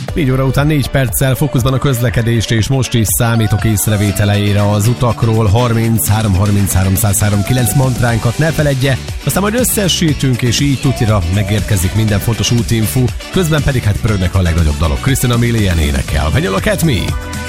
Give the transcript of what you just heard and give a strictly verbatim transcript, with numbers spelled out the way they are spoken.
négy óra után négy perccel fókuszban a közlekedést, és most is számítok észrevételeire az utakról. harminchárom harminchárom száz három kilenc mantránkat ne feledje, aztán majd összesítünk, és így tutira megérkezik minden fontos útinfó, közben pedig hát pörögnek a legnagyobb dalok. Christina Milian énekel. When you look at me.